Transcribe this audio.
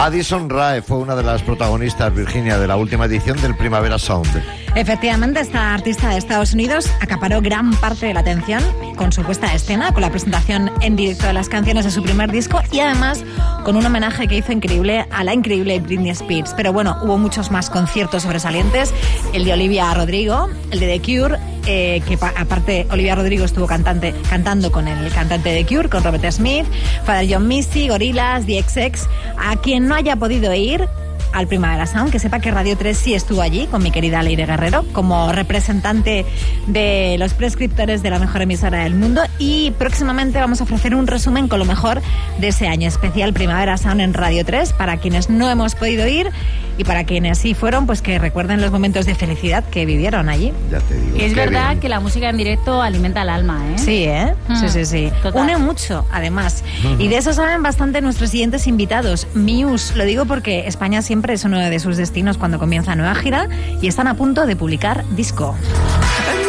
Addison Rae fue una de las protagonistas, Virginia, de la última edición del Primavera Sound. Efectivamente, esta artista de Estados Unidos acaparó gran parte de la atención con su puesta a escena, con la presentación en directo de las canciones de su primer disco y además con un homenaje que hizo increíble a la increíble Britney Spears. Pero bueno, hubo muchos más conciertos sobresalientes, el de Olivia Rodrigo, el de The Cure, que aparte Olivia Rodrigo estuvo cantando con el cantante de The Cure, con Robert Smith, Father John Misty, Gorillaz, The XX. A quien no haya podido ir al Primavera Sound, que sepa que Radio 3 sí estuvo allí con mi querida Leire Guerrero como representante de los prescriptores de la mejor emisora del mundo, y próximamente vamos a ofrecer un resumen con lo mejor de ese año especial Primavera Sound en Radio 3 para quienes no hemos podido ir y para quienes sí fueron, pues que recuerden los momentos de felicidad que vivieron allí. Ya te digo. Es verdad bien que la música en directo alimenta el alma, ¿eh? Sí, ¿eh? Sí. Total. Une mucho, además. Y de eso saben bastante nuestros siguientes invitados. Muse, lo digo porque España siempre es uno de sus destinos cuando comienza nueva gira y están a punto de publicar disco.